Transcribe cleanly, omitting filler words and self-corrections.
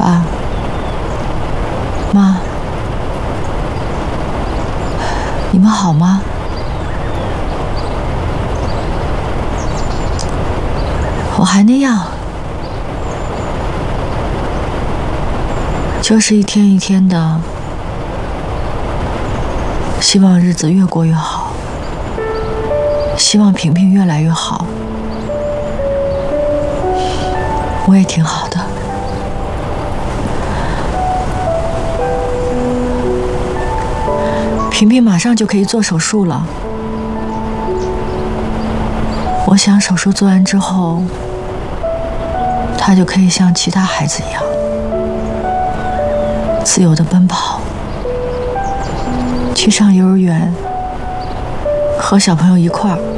爸妈，你们好吗？我还那样，就是一天一天的，希望日子越过越好，希望萍萍越来越好。我也挺好的。萍萍马上就可以做手术了，我想手术做完之后，她就可以像其他孩子一样，自由地奔跑，去上幼儿园，和小朋友一块儿